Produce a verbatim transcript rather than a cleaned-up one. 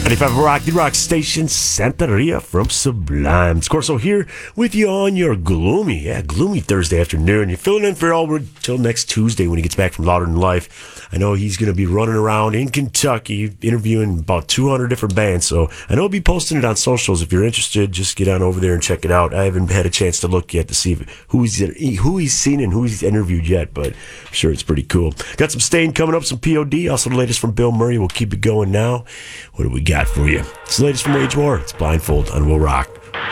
ninety-five Rock, the rock station, Santeria from Sublime. It's Corso here with you on your gloomy, yeah, gloomy Thursday afternoon. You're filling in for Albert till next Tuesday when he gets back from Louder Than Life. I know he's going to be running around in Kentucky interviewing about two hundred different bands, so I know he'll be posting it on socials. If you're interested, just get on over there and check it out. I haven't had a chance to look yet to see if, who, he's, who he's seen and who he's interviewed yet, but I'm sure it's pretty cool. Got some Stain coming up, some P O D, also the latest from Bill Murray. We'll keep it going now. What do we got for you? It's the latest from Rage War. It's Blindfold on Will Rock.